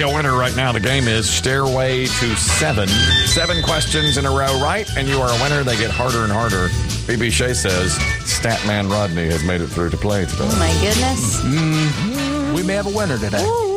a winner right now. The game is Stairway to Seven. 7 questions in a row right, and you are a winner. They get harder and harder. BB Shea says Statman Rodney has made it through to play today. Oh, my goodness. We may have a winner today. Ooh.